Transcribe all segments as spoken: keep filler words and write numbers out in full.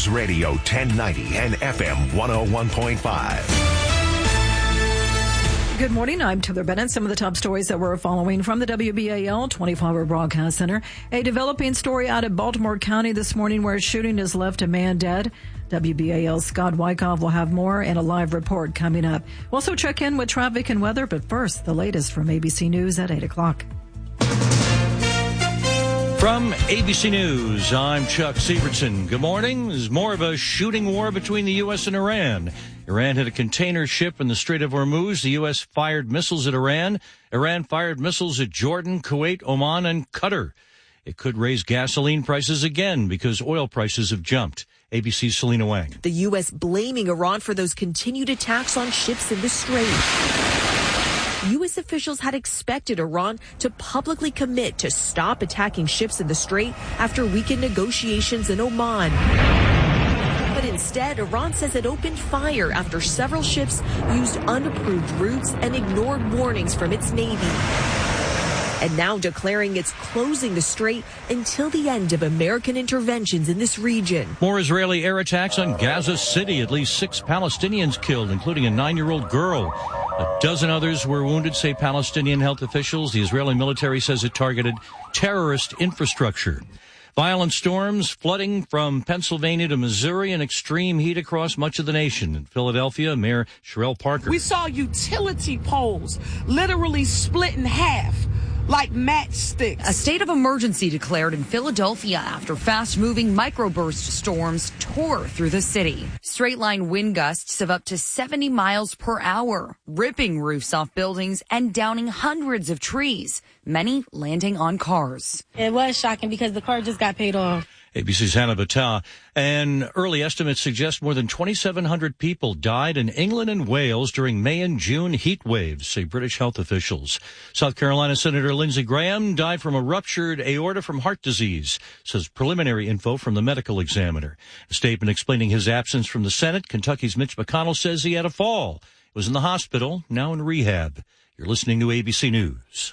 News Radio ten ninety and F M one oh one point five. Good morning. I'm Taylor Bennett. Some of the top stories that we're following from the W B A L twenty-four hour broadcast center. A developing story out of Baltimore County this morning where a shooting has left a man dead. W B A L's Scott Wyckoff will have more in a live report coming up. We'll also check in with traffic and weather, but first, the latest from A B C News at eight o'clock. From A B C News, I'm Chuck Sievertson. Good morning. There's more of a shooting war between the U S and Iran. Iran hit a container ship in the Strait of Hormuz. The U S fired missiles at Iran. Iran fired missiles at Jordan, Kuwait, Oman, and Qatar. It could raise gasoline prices again because oil prices have jumped. A B C's Selena Wang. The U S blaming Iran for those continued attacks on ships in the Strait. U S officials had expected Iran to publicly commit to stop attacking ships in the Strait after weekend negotiations in Oman. But instead, Iran says it opened fire after several ships used unapproved routes and ignored warnings from its Navy. And now declaring it's closing the Strait until the end of American interventions in this region. More Israeli air attacks on Gaza City. At least six Palestinians killed, including a nine-year-old girl. A dozen others were wounded, say Palestinian health officials. The Israeli military says it targeted terrorist infrastructure. Violent storms, flooding from Pennsylvania to Missouri, and extreme heat across much of the nation. In Philadelphia, Mayor Sherelle Parker. We saw utility poles literally split in half like matchsticks. A state of emergency declared in Philadelphia after fast-moving microburst storms tore through the city. Straight-line wind gusts of up to seventy miles per hour, ripping roofs off buildings and downing hundreds of trees, many landing on cars. It was shocking because the car just got paid off. A B C's Hannah Battah. And early estimates suggest more than twenty-seven hundred people died in England and Wales during May and June heat waves, say British health officials. South Carolina Senator Lindsey Graham died from a ruptured aorta from heart disease, says preliminary info from the medical examiner. A statement explaining his absence from the Senate. Kentucky's Mitch McConnell says he had a fall. He was in the hospital, now in rehab. You're listening to A B C News.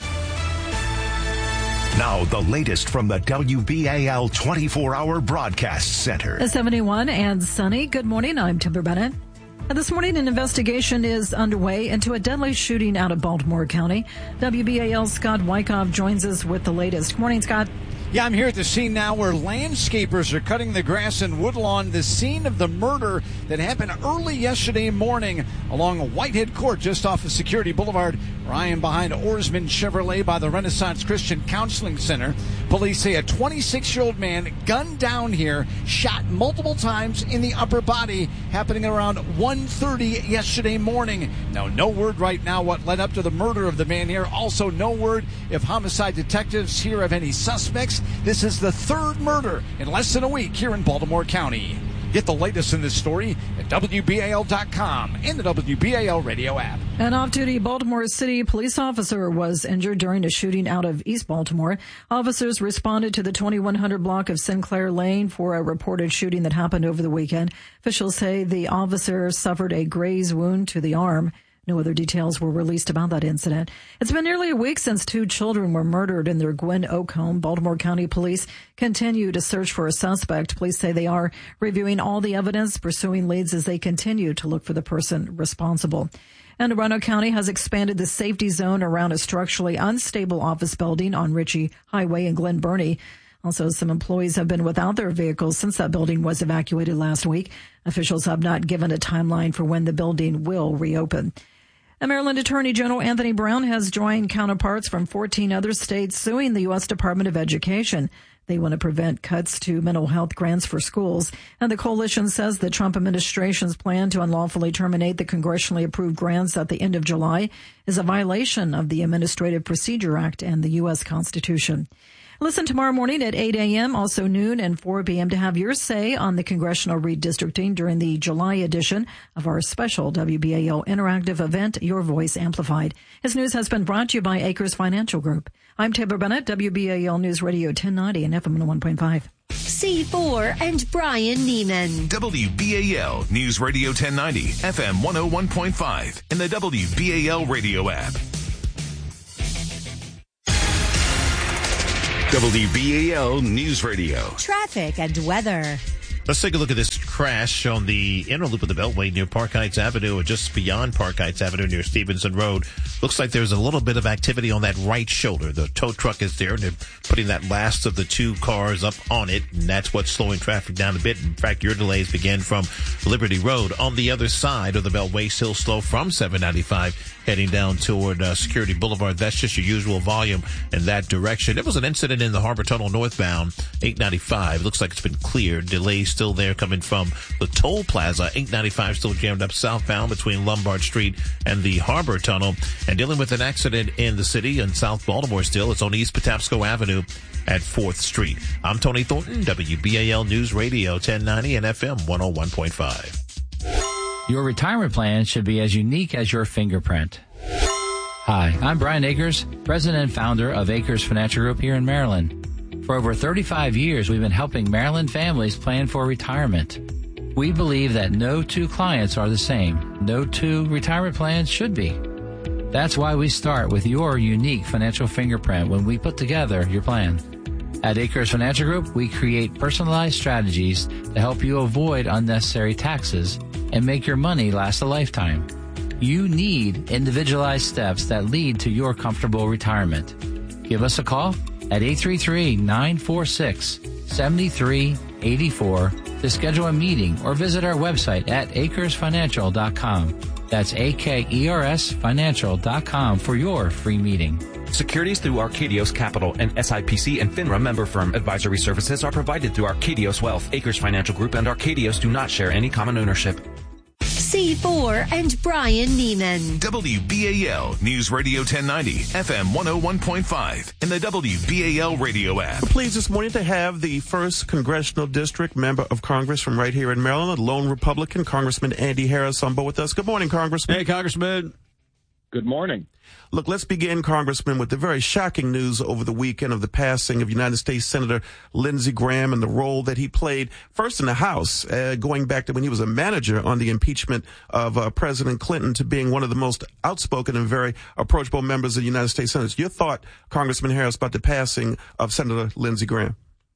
Now, the latest from the W B A L twenty-four hour broadcast center. seventy-one and sunny. Good morning. I'm Timber Bennett. And this morning, an investigation is underway into a deadly shooting out of Baltimore County. W B A L's Scott Wyckoff joins us with the latest. Good morning, Scott. Yeah, I'm here at the scene now where landscapers are cutting the grass and woodlawn, the scene of the murder that happened early yesterday morning along Whitehead Court just off of Security Boulevard. Ryan behind Oarsman Chevrolet by the Renaissance Christian Counseling Center. Police say a twenty-six-year-old man gunned down here, shot multiple times in the upper body, happening around one thirty yesterday morning. Now, no word right now what led up to the murder of the man here. Also, no word if homicide detectives hear of any suspects. This is the third murder in less than a week here in Baltimore County. Get the latest in this story at W B A L dot com and the W B A L radio app. An off-duty Baltimore City police officer was injured during a shooting out of East Baltimore. Officers responded to the twenty-one hundred block of Sinclair Lane for a reported shooting that happened over the weekend. Officials say the officer suffered a graze wound to the arm. No other details were released about that incident. It's been nearly a week since two children were murdered in their Gwen Oak home. Baltimore County Police continue to search for a suspect. Police say they are reviewing all the evidence, pursuing leads as they continue to look for the person responsible. And Roanoke County has expanded the safety zone around a structurally unstable office building on Ritchie Highway in Glen Burnie. Also, some employees have been without their vehicles since that building was evacuated last week. Officials have not given a timeline for when the building will reopen. And Maryland Attorney General Anthony Brown has joined counterparts from fourteen other states suing the U S Department of Education. They want to prevent cuts to mental health grants for schools. And the coalition says the Trump administration's plan to unlawfully terminate the congressionally approved grants at the end of July is a violation of the Administrative Procedure Act and the U S Constitution. Listen tomorrow morning at eight a.m., also noon and four p.m. to have your say on the congressional redistricting during the July edition of our special W B A L interactive event, Your Voice Amplified. This news has been brought to you by Acres Financial Group. I'm Taylor Bennett, W B A L News Radio ten ninety and F M one oh one point five. C four and Brian Neiman. W B A L News Radio ten ninety, F M one oh one point five, and the W B A L radio app. W B A L News Radio. Traffic and weather. Let's take a look at this crash on the inner loop of the Beltway near Park Heights Avenue, or just beyond Park Heights Avenue near Stevenson Road. Looks like there's a little bit of activity on that right shoulder. The tow truck is there, and they're putting that last of the two cars up on it, and that's what's slowing traffic down a bit. In fact, your delays begin from Liberty Road. On the other side of the Beltway, still slow from seven ninety-five heading down toward uh, Security Boulevard. That's just your usual volume in that direction. There was an incident in the Harbor Tunnel northbound, eight ninety-five. Looks like it's been cleared. Delays still there coming from the Toll Plaza. eight ninety-five still jammed up southbound between Lombard Street and the Harbor Tunnel. And dealing with an accident in the city in South Baltimore still. It's on East Patapsco Avenue at fourth Street. I'm Tony Thornton, W B A L News Radio ten ninety and F M one oh one point five. Your retirement plan should be as unique as your fingerprint. Hi, I'm Brian Akers, president and founder of Akers Financial Group here in Maryland. For over thirty-five years, we've been helping Maryland families plan for retirement. We believe that no two clients are the same. No two retirement plans should be. That's why we start with your unique financial fingerprint when we put together your plan. At Akers Financial Group, we create personalized strategies to help you avoid unnecessary taxes and make your money last a lifetime. You need individualized steps that lead to your comfortable retirement. Give us a call at eight three three, nine four six, seven three eight four to schedule a meeting or visit our website at acres financial dot com. That's A K E R S financial dot com for your free meeting. Securities through Arcadios Capital and S I P C and FINRA member firm. Advisory services are provided through Arcadios Wealth. Akers Financial Group and Arcadios do not share any common ownership. C four and Brian Neiman. W B A L News Radio ten ninety, F M one oh one point five, and the W B A L radio app. Pleased this morning to have the first Congressional District member of Congress from right here in Maryland, a lone Republican, Congressman Andy Harris, on board with us. Good morning, Congressman. Hey, Congressman. Good morning. Look, let's begin, Congressman, with the very shocking news over the weekend of the passing of United States Senator Lindsey Graham and the role that he played, first in the House, uh, going back to when he was a manager on the impeachment of uh, President Clinton, to being one of the most outspoken and very approachable members of the United States Senate. Your thought, Congressman Harris, about the passing of Senator Lindsey Graham?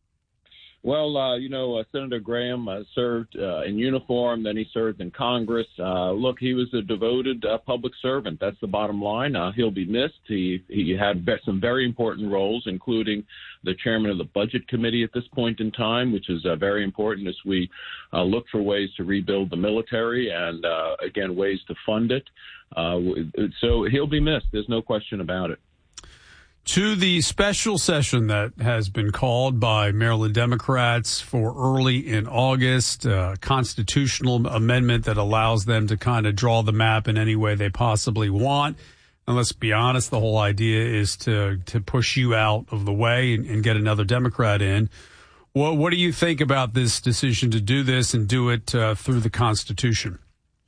Well, uh, you know, uh, Senator Graham uh, served uh, in uniform, then he served in Congress. Uh, look, he was a devoted uh, public servant. That's the bottom line. Uh, he'll be missed. He he had some very important roles, including the chairman of the Budget Committee at this point in time, which is uh, very important as we uh, look for ways to rebuild the military and, uh, again, ways to fund it. Uh, so he'll be missed. There's no question about it. To the special session that has been called by Maryland Democrats for early in August, a constitutional amendment that allows them to kind of draw the map in any way they possibly want. And let's be honest, the whole idea is to to push you out of the way and, and get another Democrat in. Well, what do you think about this decision to do this and do it uh, through the Constitution?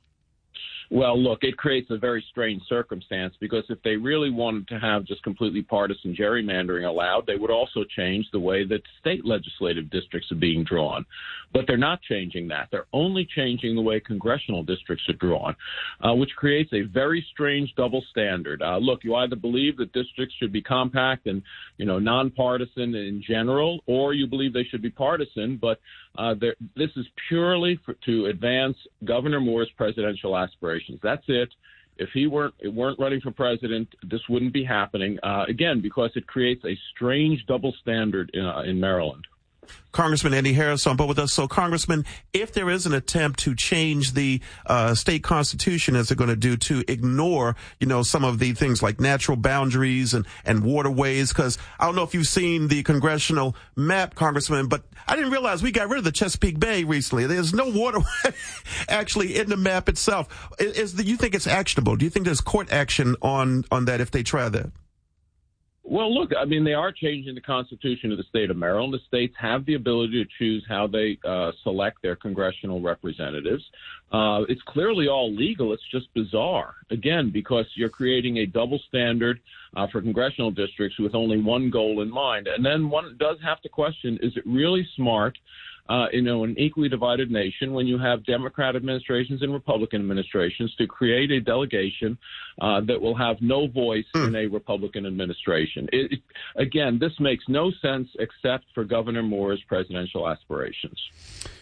Well, look, it creates a very strange circumstance, because if they really wanted to have just completely partisan gerrymandering allowed, they would also change the way that state legislative districts are being drawn. But they're not changing that. They're only changing the way congressional districts are drawn, uh, which creates a very strange double standard. Uh, look, you either believe that districts should be compact and, you know, nonpartisan in general, or you believe they should be partisan, but uh, this is purely for, to advance Governor Moore's presidential aspirations. That's it. If he weren't weren't running for president, this wouldn't be happening, uh, again, because it creates a strange double standard in, uh, in Maryland. Congressman Andy Harris on board with us. So, Congressman, if there is an attempt to change the uh, state constitution, as they're going to do, to ignore, you know, some of the things like natural boundaries and, and waterways, because I don't know if you've seen the congressional map, Congressman, but I didn't realize we got rid of the Chesapeake Bay recently. There's no waterway actually in the map itself. Is, is the, you think it's actionable? Do you think there's court action on, on that if they try that? Well, look, I mean, they are changing the Constitution of the state of Maryland. The states have the ability to choose how they uh, select their congressional representatives. Uh, it's clearly all legal. It's just bizarre, again, because you're creating a double standard uh, for congressional districts with only one goal in mind. And then one does have to question, is it really smart Uh, you know, an equally divided nation, when you have Democrat administrations and Republican administrations, to create a delegation uh, that will have no voice in a Republican administration? It, it, again, this makes no sense except for Governor Moore's presidential aspirations.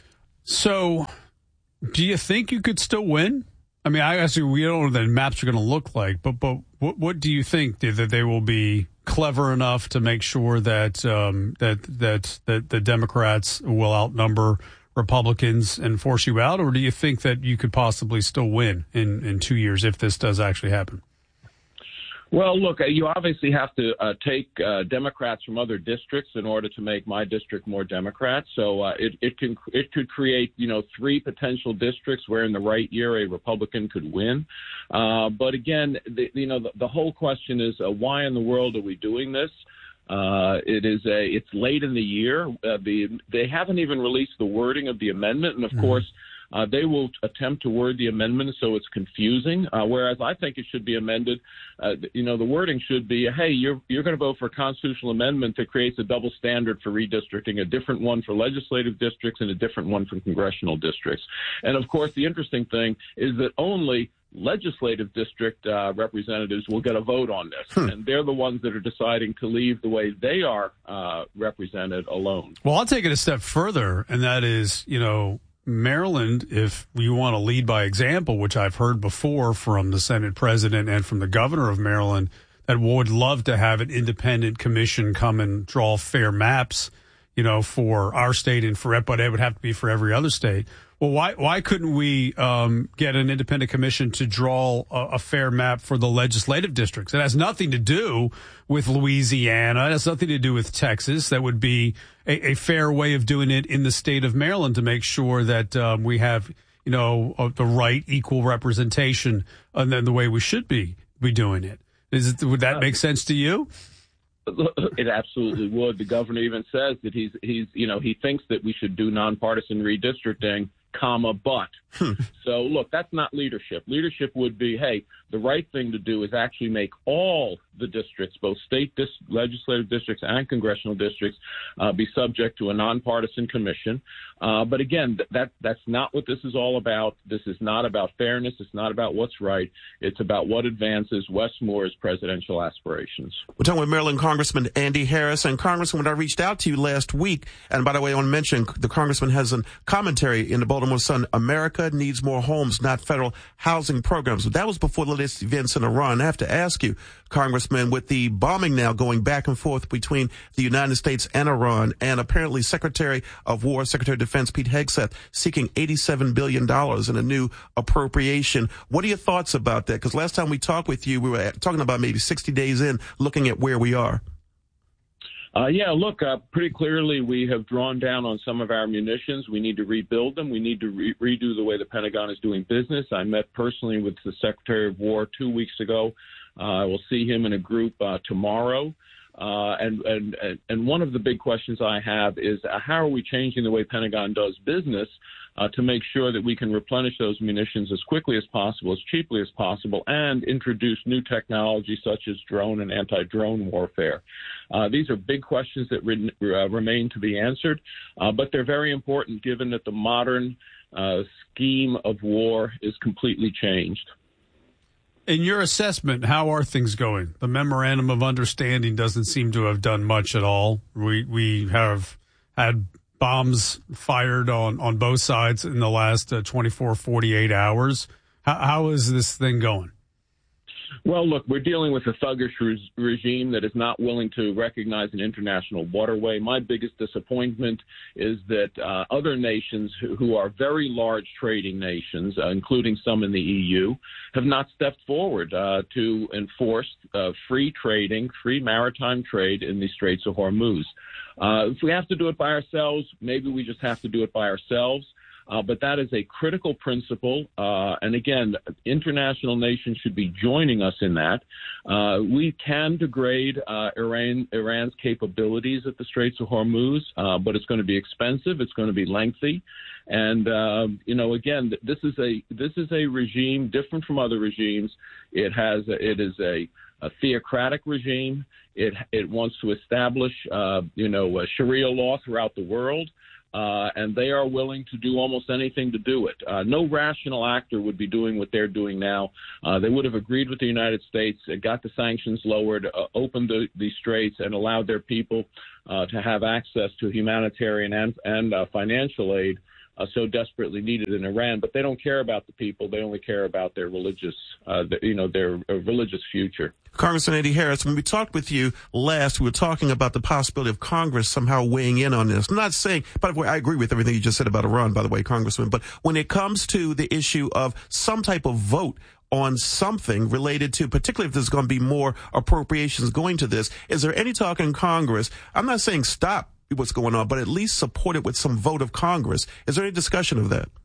So, do you think you could still win? I mean, I guess we don't know what the maps are going to look like, but but what what do you think that they will be clever enough to make sure that um, that that that the Democrats will outnumber Republicans and force you out, or do you think that you could possibly still win in, in two years if this does actually happen? Well, look, you obviously have to uh, take uh, Democrats from other districts in order to make my district more Democrat. So uh, it, it can it could create, you know, three potential districts where in the right year a Republican could win. Uh, but again, the, you know, the, the whole question is uh, why in the world are we doing this? Uh, it is a it's late in the year. Uh, the they haven't even released the wording of the amendment, and of mm-hmm. course. Uh, they will attempt to word the amendment so it's confusing, uh, whereas I think it should be amended. Uh, you know, the wording should be, hey, you're you're going to vote for a constitutional amendment that creates a double standard for redistricting, a different one for legislative districts and a different one for congressional districts. And, of course, the interesting thing is that only legislative district uh, representatives will get a vote on this, hmm. and they're the ones that are deciding to leave the way they are uh, represented alone. Well, I'll take it a step further, and that is, you know, Maryland, if you want to lead by example, which I've heard before from the Senate president and from the governor of Maryland, that would love to have an independent commission come and draw fair maps, you know, for our state and for it, but it would have to be for every other state. Well, why why couldn't we um, get an independent commission to draw a, a fair map for the legislative districts? It has nothing to do with Louisiana. It has nothing to do with Texas. That would be a, a fair way of doing it in the state of Maryland to make sure that um, we have, you know, uh, the right equal representation and then the way we should be be doing it. Is it, would that make sense to you? It absolutely would. The governor even says that he's he's you know he thinks that we should do nonpartisan redistricting, comma, but. So, look, that's not leadership. Leadership would be, hey, the right thing to do is actually make all the districts, both state dis- legislative districts and congressional districts, uh, be subject to a nonpartisan commission. Uh, but again, th- that that's not what this is all about. This is not about fairness. It's not about what's right. It's about what advances Wes Moore's presidential aspirations. We're talking with Maryland Congressman Andy Harris. And Congressman, when I reached out to you last week, and by the way, I want to mention the congressman has a commentary in the Baltimore Sun, America needs more homes, not federal housing programs. But that was before the latest events in Iran. I have to ask you, Congressman, with the bombing now going back and forth between the United States and Iran, and apparently Secretary of War, Secretary of Defense Pete Hegseth seeking eighty-seven billion dollars in a new appropriation. What are your thoughts about that? Because last time we talked with you, we were talking about maybe sixty days in, looking at where we are. Uh, yeah, look, uh, pretty clearly we have drawn down on some of our munitions. We need to rebuild them. We need to re- redo the way the Pentagon is doing business. I met personally with the Secretary of War two weeks ago. Uh, I will see him in a group uh, tomorrow. Uh, and, and, and one of the big questions I have is uh, how are we changing the way Pentagon does business uh, to make sure that we can replenish those munitions as quickly as possible, as cheaply as possible, and introduce new technology such as drone and anti-drone warfare. Uh, these are big questions that re- uh, remain to be answered, uh, but they're very important given that the modern uh, scheme of war is completely changed. In your assessment, how are things going? The memorandum of understanding doesn't seem to have done much at all. We we have had bombs fired on, on both sides in the last uh, twenty-four, forty-eight hours. How, how is this thing going? Well, look, we're dealing with a thuggish re- regime that is not willing to recognize an international waterway. My biggest disappointment is that uh, other nations who, who are very large trading nations, uh, including some in the E U, have not stepped forward uh, to enforce uh, free trading, free maritime trade in the Straits of Hormuz. Uh, if we have to do it by ourselves, maybe we just have to do it by ourselves. Uh, but that is a critical principle. Uh, and again, international nations should be joining us in that. Uh, we can degrade uh, Iran, Iran's capabilities at the Straits of Hormuz, uh, but it's going to be expensive. It's going to be lengthy. And, uh, you know, again, this is a this is a regime different from other regimes. It has a, it is a, a theocratic regime. It it wants to establish, uh, you know, Sharia law throughout the world. Uh, and they are willing to do almost anything to do it. Uh, no rational actor would be doing what they're doing now. Uh, they would have agreed with the United States, got the sanctions lowered, uh, opened the, the straits, and allowed their people uh, to have access to humanitarian and, and uh, financial aid uh, so desperately needed in Iran. But they don't care about the people. They only care about their religious, uh, the, you know, their uh, religious future. Congressman Andy Harris, when we talked with you last, we were talking about the possibility of Congress somehow weighing in on this. I'm not saying, by the way, I agree with everything you just said about Iran, by the way, Congressman, but when it comes to the issue of some type of vote on something related to, particularly if there's going to be more appropriations going to this, is there any talk in Congress? I'm not saying stop what's going on, but at least support it with some vote of Congress. Is there any discussion of that?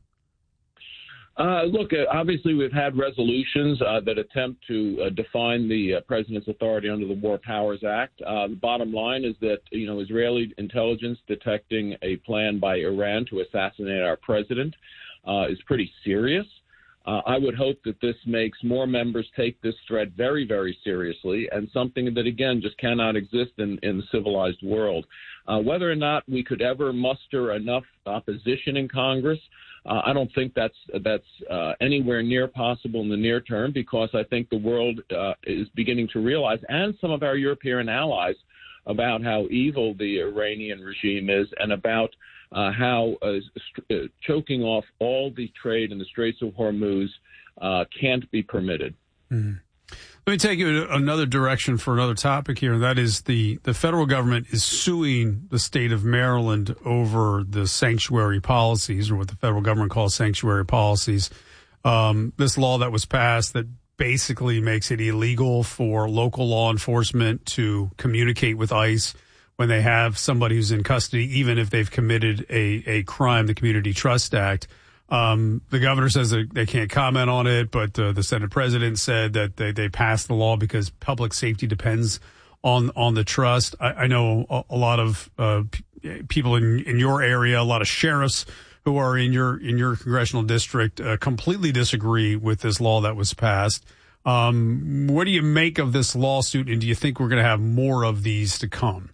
Uh, look, uh, obviously we've had resolutions uh, that attempt to uh, define the uh, president's authority under the War Powers Act. Uh, the bottom line is that, you know, Israeli intelligence detecting a plan by Iran to assassinate our president uh, is pretty serious. Uh, I would hope that this makes more members take this threat very, very seriously, and something that, again, just cannot exist in, in the civilized world. Uh, whether or not we could ever muster enough opposition in Congress, Uh, I don't think that's that's uh, anywhere near possible in the near term, because I think the world uh, is beginning to realize, and some of our European allies, about how evil the Iranian regime is, and about uh, how uh, st- uh, choking off all the trade in the Straits of Hormuz uh, can't be permitted. Mm. Let me take you in another direction for another topic here, and that is the, the federal government is suing the state of Maryland over the sanctuary policies, or what the federal government calls sanctuary policies. Um, this law that was passed that basically makes it illegal for local law enforcement to communicate with ICE when they have somebody who's in custody, even if they've committed a, a crime, the Community Trust Act. Um, the governor says that they can't comment on it, but uh, the Senate president said that they, they passed the law because public safety depends on on the trust. I, I know a, a lot of uh, p- people in, in your area, a lot of sheriffs who are in your in your congressional district uh, completely disagree with this law that was passed. Um, what do you make of this lawsuit, and do you think we're going to have more of these to come?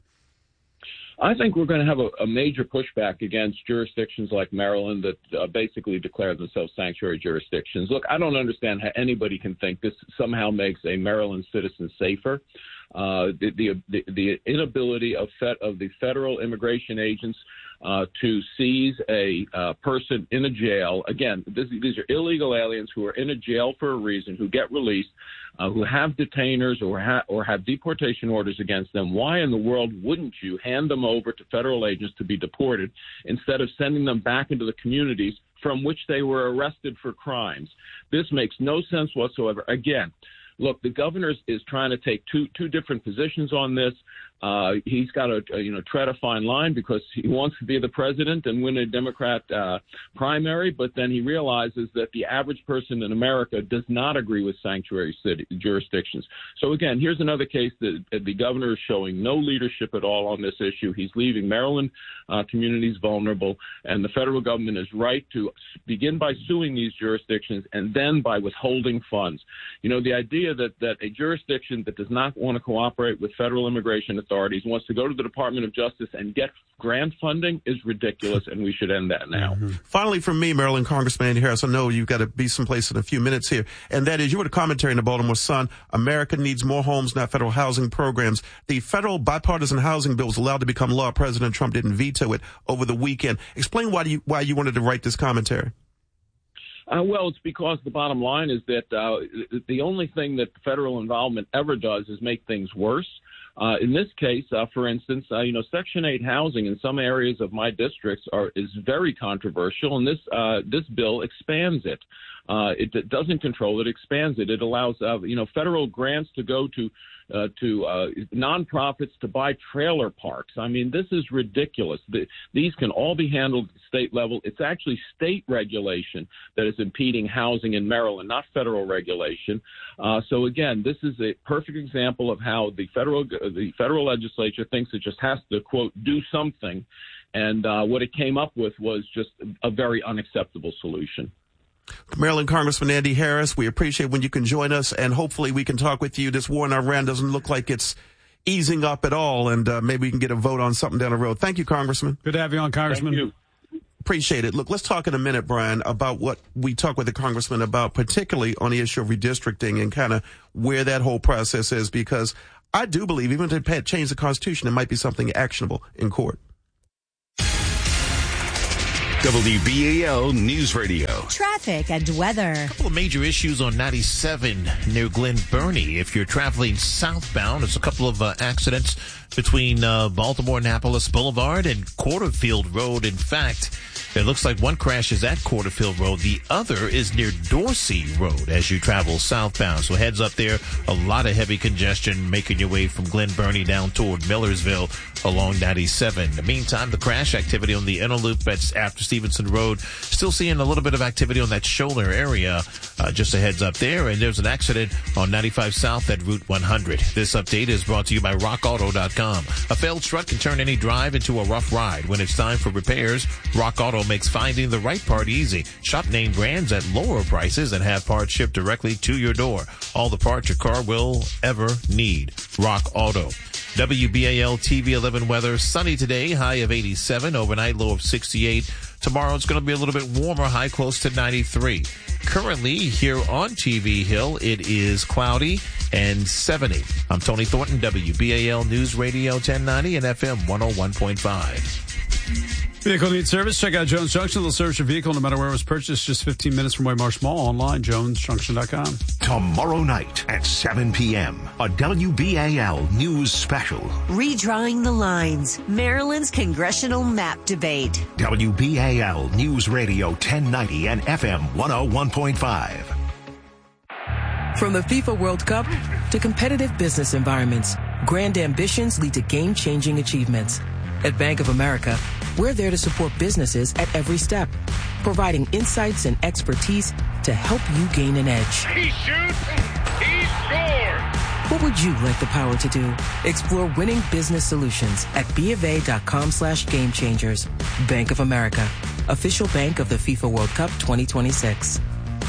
I think we're going to have a, a major pushback against jurisdictions like Maryland that uh, basically declare themselves sanctuary jurisdictions. Look, I don't understand how anybody can think this somehow makes a Maryland citizen safer. Uh, the, the the inability of fed, of the federal immigration agents uh, to seize a uh, person in a jail. Again, this, these are illegal aliens who are in a jail for a reason, who get released, uh, who have detainers or, ha- or have deportation orders against them. Why in the world wouldn't you hand them over to federal agents to be deported instead of sending them back into the communities from which they were arrested for crimes? This makes no sense whatsoever. Again, look, the governor is trying to take two two different positions on this. Uh, he's got to, uh, you know, tread a fine line because he wants to be the president and win a Democrat uh, primary, but then he realizes that the average person in America does not agree with sanctuary city jurisdictions. So again, here's another case that the governor is showing no leadership at all on this issue. He's leaving Maryland uh, communities vulnerable, and the federal government is right to begin by suing these jurisdictions and then by withholding funds. You know, the idea that, that a jurisdiction that does not want to cooperate with federal immigration authorities wants to go to the Department of Justice and get grant funding is ridiculous, and we should end that now. Mm-hmm. Finally, from me, Maryland Congressman Andy Harris, I know you've got to be someplace in a few minutes here, and that is you were the commentary in the Baltimore Sun. America needs more homes, not federal housing programs. The federal bipartisan housing bill was allowed to become law. President Trump didn't veto it over the weekend. Explain why you why you wanted to write this commentary. Uh, well, it's because the bottom line is that uh, the only thing that federal involvement ever does is make things worse. Uh, in this case, uh, for instance, uh, you know, Section eight housing in some areas of my districts are is very controversial, and this uh, this bill expands it. Uh, it, it doesn't control it, expands it. It allows, uh, you know, federal grants to go to uh, to uh, nonprofits to buy trailer parks. I mean, this is ridiculous. The, these can all be handled at the state level. It's actually state regulation that is impeding housing in Maryland, not federal regulation. Uh, so again, this is a perfect example of how the federal the federal legislature thinks it just has to, quote, do something. And uh, what it came up with was just a very unacceptable solution. Maryland Congressman Andy Harris, we appreciate when you can join us, and hopefully we can talk with you. This war in Iran doesn't look like it's easing up at all, and uh, maybe we can get a vote on something down the road. Thank you, Congressman. Good to have you on, Congressman. Thank you. Appreciate it. Look, let's talk in a minute, Brian, about what we talk with the congressman about, particularly on the issue of redistricting and kind of where that whole process is, because I do believe even if they change the Constitution, it might be something actionable in court. W B A L News Radio. Traffic and weather. A couple of major issues on ninety-seven near Glen Burnie. If you're traveling southbound, there's a couple of uh, accidents between uh, Baltimore-Annapolis Boulevard and Quarterfield Road. In fact, it looks like one crash is at Quarterfield Road. The other is near Dorsey Road as you travel southbound. So heads up there. A lot of heavy congestion making your way from Glen Burnie down toward Millersville along ninety-seven. In the meantime, the crash activity on the inner loop that's after Stevenson Road. Still seeing a little bit of activity on that shoulder area. Uh, just a heads up there. And there's an accident on ninety-five South at Route one hundred. This update is brought to you by rock auto dot com. A failed truck can turn any drive into a rough ride. When it's time for repairs, Rock Auto makes finding the right part easy. Shop name brands at lower prices and have parts shipped directly to your door. All the parts your car will ever need. Rock Auto. W B A L T V eleven weather. Sunny today, high of eighty-seven, overnight low of sixty-eight. Tomorrow it's going to be a little bit warmer, high close to ninety-three. Currently here on T V Hill, it is cloudy and seventy. I'm Tony Thornton, W B A L News Radio ten ninety and F M one oh one point five. Vehicle needs service. Check out Jones Junction. They'll service your vehicle no matter where it was purchased. Just fifteen minutes from Waymarsh Mall. Online, jones junction dot com. Tomorrow night at seven p.m., a W B A L News Special. Redrawing the lines. Maryland's congressional map debate. W B A L News Radio ten ninety and F M one oh one point five. From the FIFA World Cup to competitive business environments, grand ambitions lead to game-changing achievements. At Bank of America, we're there to support businesses at every step, providing insights and expertise to help you gain an edge. He shoots, he scores! What would you like the power to do? Explore winning business solutions at BofA.com slash game changers. Bank of America, official bank of the FIFA World Cup twenty twenty-six.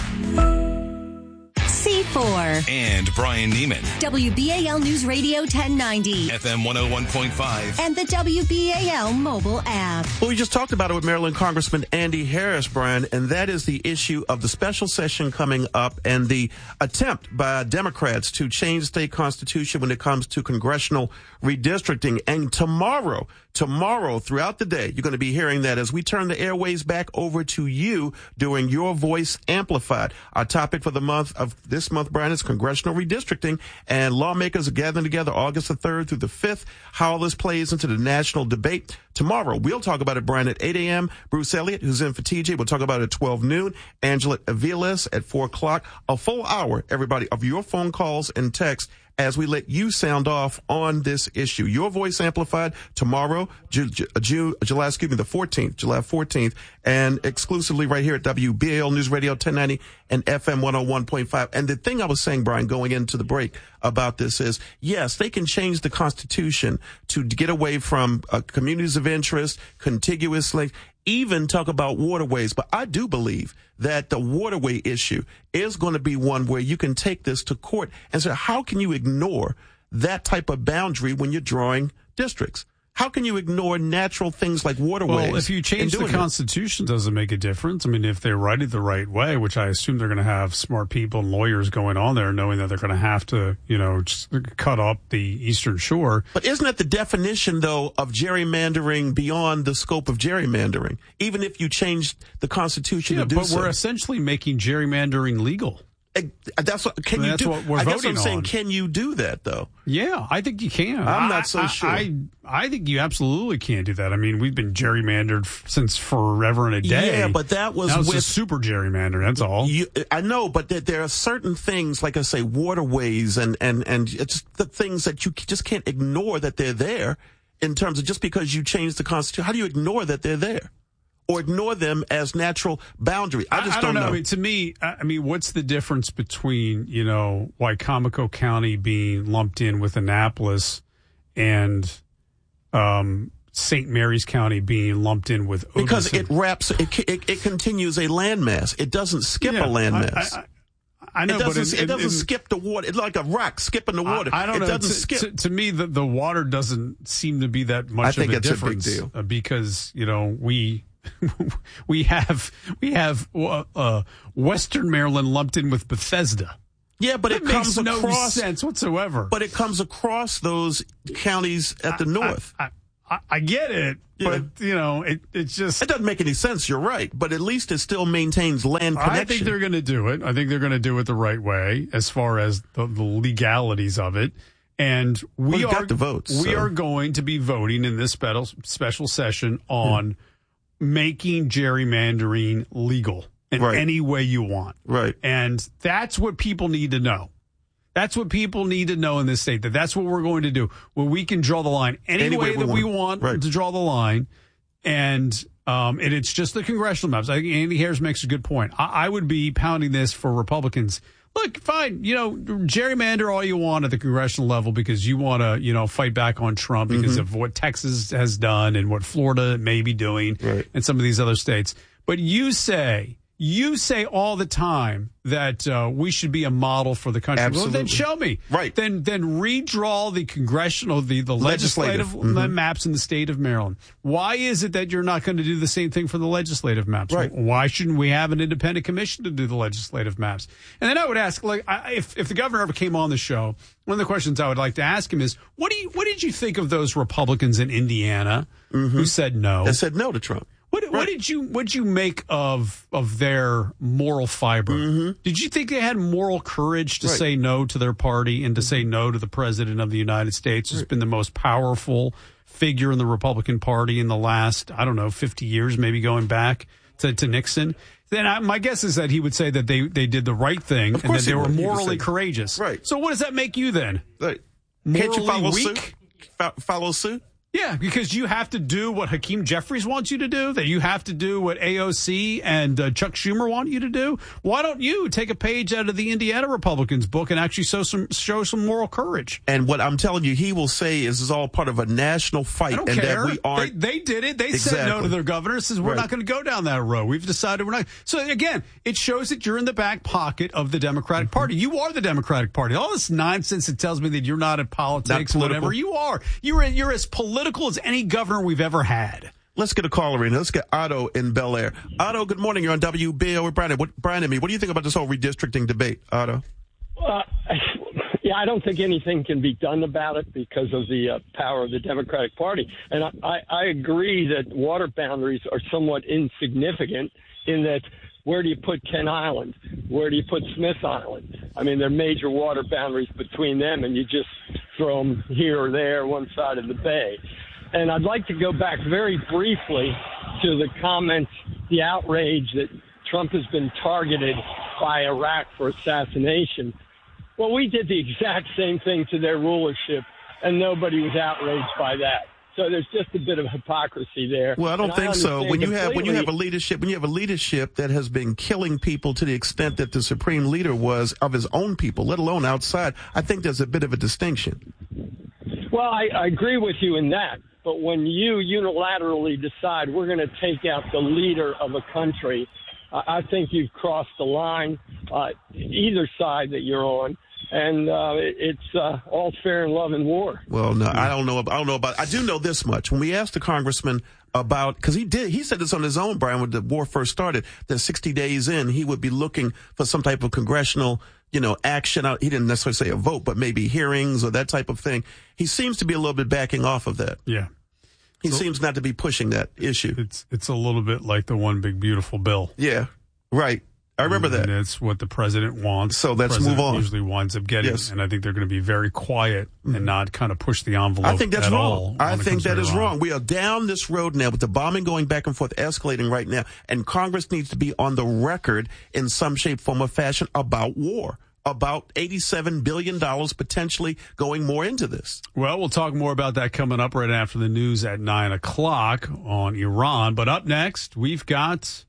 C four. And Brian Neiman. W B A L News Radio ten ninety. F M one oh one point five. And the W B A L mobile app. Well, we just talked about it with Maryland Congressman Andy Harris, Brian, and that is the issue of the special session coming up and the attempt by Democrats to change the state constitution when it comes to congressional redistricting. And tomorrow, tomorrow, throughout the day, you're going to be hearing that as we turn the airways back over to you doing Your Voice Amplified. Our topic for the month of this month, Brian, is congressional redistricting, and lawmakers are gathering together August the third through the fifth. How this plays into the national debate. Tomorrow, we'll talk about it, Brian, at eight a.m. Bruce Elliott, who's in for T J, we'll talk about it at twelve noon. Angela Aviles at four o'clock. A full hour, everybody, of your phone calls and texts as we let you sound off on this issue. Your Voice Amplified tomorrow, Ju- Ju- Ju- July, excuse me, the fourteenth, July fourteenth, and exclusively right here at W B A L News Radio ten ninety and F M one oh one point five. And the thing I was saying, Brian, going into the break about this is, yes, they can change the Constitution to get away from uh, communities of interest, contiguous links, even talk about waterways. But I do believe that the waterway issue is going to be one where you can take this to court and say, how can you ignore that type of boundary when you're drawing districts? How can you ignore natural things like waterways? Well, if you change the Constitution, does it make a difference? I mean, if they write it the right way, which I assume they're going to have smart people and lawyers going on there, knowing that they're going to have to, you know, just cut up the Eastern Shore. But isn't that the definition, though, of gerrymandering beyond the scope of gerrymandering? Even if you change the Constitution yeah, to do but so. But we're essentially making gerrymandering legal. That's what, can I mean, you that's do? what we're I guess voting I'm saying, on. Can you do that though? Yeah, I think you can. I'm not so I, sure. I, I think you absolutely can't do that. I mean, we've been gerrymandered f- since forever and a day. Yeah, but that was that was with a super gerrymander. That's all. You, I know, but there, there are certain things, like I say, waterways and and and it's the things that you just can't ignore that they're there. In terms of just because you change the Constitution, how do you ignore that they're there? Or ignore them as natural boundary. I just I, I don't, don't know. know. I mean, to me, I mean, what's the difference between, you know, Wicomico County being lumped in with Annapolis and um, Saint Mary's County being lumped in with Odense? Because it wraps, it, it, it continues a landmass. It doesn't skip yeah, a landmass. I, I, I know, it doesn't, but in, it doesn't in, skip the water. It's like a rock skipping the water. I, I don't it know. doesn't to, skip. To, to me, the, the water doesn't seem to be that much I think of a it's difference a big deal. because, you know, we we have we have uh, uh, Western Maryland lumped in with Bethesda. Yeah, but that it makes comes no across sense whatsoever. But it comes across those counties at the I, north. I, I, I, I get it, Yeah. but, you know, it, it's just... It doesn't make any sense, you're right, but at least it still maintains land connection. I think they're going to do it. I think they're going to do it the right way as far as the, the legalities of it. And we well, are got the votes, we so. are going to be voting in this special, special session on hmm. making gerrymandering legal in right. any way you want. Right. And that's what people need to know. That's what people need to know in this state, that that's what we're going to do, where we can draw the line any, any way, way that we want, we want right. to draw the line. And um, and it's just the congressional maps. I think Andy Harris makes a good point. I, I would be pounding this for Republicans. Look, fine, you know, gerrymander all you want at the congressional level because you want to, you know, fight back on Trump because mm-hmm. of what Texas has done and what Florida may be doing right. and some of these other states. But you say... You say all the time that uh, we should be a model for the country. Absolutely. Well, then show me. Right. Then then redraw the congressional, the, the legislative, legislative mm-hmm. maps in the state of Maryland. Why is it that you're not going to do the same thing for the legislative maps? Right. Why shouldn't we have an independent commission to do the legislative maps? And then I would ask, like, I, if if the governor ever came on the show, one of the questions I would like to ask him is, what do you what did you think of those Republicans in Indiana mm-hmm. who said no? They said no to Trump. What, right. what did you what did you make of of their moral fiber? Mm-hmm. Did you think they had moral courage to right. say no to their party and to say no to the president of the United States, who's right. been the most powerful figure in the Republican Party in the last, I don't know, fifty years, maybe going back to, to Nixon? Then I, my guess is that he would say that they, they did the right thing and that they were morally courageous. Right. So what does that make you then? Right. Morally Can't you follow weak? suit? Fo- follow suit? Yeah, because you have to do what Hakeem Jeffries wants you to do, that you have to do what A O C and uh, Chuck Schumer want you to do. Why don't you take a page out of the Indiana Republicans book and actually show some show some moral courage? And what I'm telling you, he will say is this is all part of a national fight. I don't and care. That we aren't. They, they did it. They exactly. said no to their governor. Says we're right. not going to go down that road. We've decided we're not. So again, it shows that you're in the back pocket of the Democratic Party. You are the Democratic Party. All this nonsense that tells me that you're not in politics, not whatever you are. You're you're as political as any governor we've ever had. Let's get a caller in. Let's get Otto in Bel Air. Otto, good morning. You're on W B A L with Brian. What, Brian and me, what do you think about this whole redistricting debate, Otto? Uh, yeah, I don't think anything can be done about it because of the uh, power of the Democratic Party. And I, I, I agree that water boundaries are somewhat insignificant in that where do you put Kent Island? Where do you put Smith Island? I mean, there are major water boundaries between them, and you just throw them here or there, one side of the bay. And I'd like to go back very briefly to the comments, the outrage that Trump has been targeted by Iraq for assassination. Well, we did the exact same thing to their rulership, and nobody was outraged by that. So there's just a bit of hypocrisy there. Well, I don't and think I so. When you have when you have a completely- leadership when you have a leadership that has been killing people to the extent that the supreme leader was of his own people, let alone outside, I think there's a bit of a distinction. Well, I, I agree with you in that. But when you unilaterally decide we're going to take out the leader of a country, uh, I think you've crossed the line, uh, either side that you're on. And uh, it, it's uh, all fair in love and war. Well, no, I don't know. I don't know about. I do know this much. When we asked the congressman about, because he did, he said this on his own, Brian, when the war first started, that sixty days in, he would be looking for some type of congressional, you know, action. He didn't necessarily say a vote, but maybe hearings or that type of thing. He seems to be a little bit backing off of that. Yeah. He so, seems not to be pushing that issue. It's it's a little bit like the one big beautiful bill. Yeah, right. I remember and that. That's what the president wants. So let's the move on. Usually winds up getting, yes. and I think they're going to be very quiet and not kind of push the envelope. I think that's at wrong. All I think that is line. wrong. We are down this road now with the bombing going back and forth, escalating right now, and Congress needs to be on the record in some shape, form, or fashion about war. About eighty-seven billion dollars potentially going more into this. Well, we'll talk more about that coming up right after the news at nine o'clock on Iran. But up next, we've got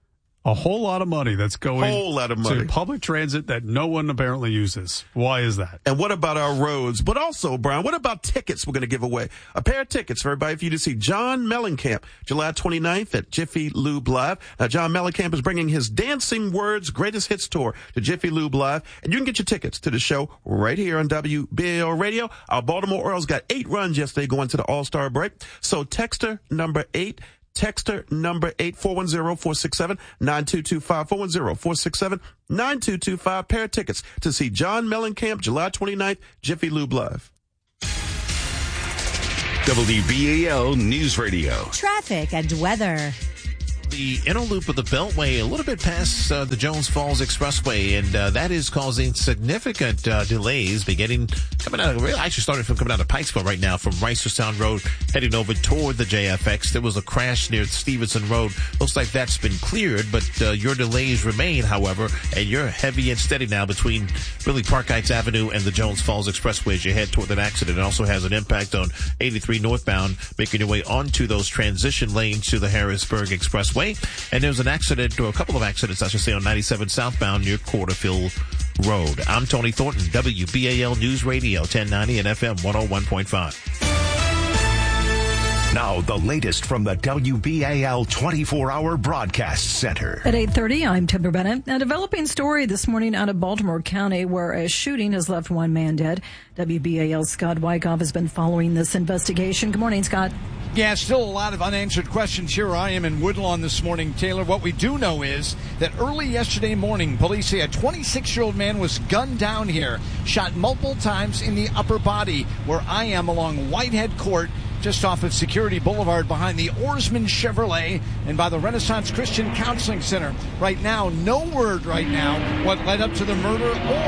a whole lot of money that's going whole lot of money. to public transit that no one apparently uses. Why is that? And what about our roads? But also, Brian, what about tickets we're going to give away? A pair of tickets for everybody for you to see John Mellencamp, July twenty-ninth at Jiffy Lube Live. Now, John Mellencamp is bringing his Dancing Words Greatest Hits Tour to Jiffy Lube Live. And you can get your tickets to the show right here on W B A L Radio. Our Baltimore Orioles got eight runs yesterday going to the All-Star break. So texter number eight. Texter number eight, four one zero, four six seven, nine two two five, four one zero, four six seven, nine two two five. Pair of tickets to see John Mellencamp, July twenty-ninth, Jiffy Lube Live. W B A L News Radio. Traffic and weather. The inner loop of the Beltway, a little bit past uh, the Jones Falls Expressway, and uh, that is causing significant uh, delays beginning coming out of, really actually starting from coming out of Pikesville right now from Reisterstown Road heading over toward the J F X. There was a crash near Stevenson Road. Looks like that's been cleared, but uh, your delays remain, however, and you're heavy and steady now between really Park Heights Avenue and the Jones Falls Expressway as you head toward that accident. It also has an impact on eighty-three northbound, making your way onto those transition lanes to the Harrisburg Expressway. And there was an accident, or a couple of accidents, I should say, on ninety-seven southbound near Quarterfield Road. I'm Tony Thornton, W B A L News Radio, ten ninety and F M one oh one point five. Now, the latest from the W B A L twenty-four hour Broadcast Center. At eight thirty, I'm Timber Bennett. A developing story this morning out of Baltimore County where a shooting has left one man dead. W B A L's Scott Wyckoff has been following this investigation. Good morning, Scott. Yeah, still a lot of unanswered questions. Here I am in Woodlawn this morning, Taylor. What we do know is that early yesterday morning, police say a twenty-six-year-old man was gunned down here, shot multiple times in the upper body, where I am along Whitehead Court, just off of Security Boulevard behind the Oarsman Chevrolet and by the Renaissance Christian Counseling Center. Right now, no word right now what led up to the murder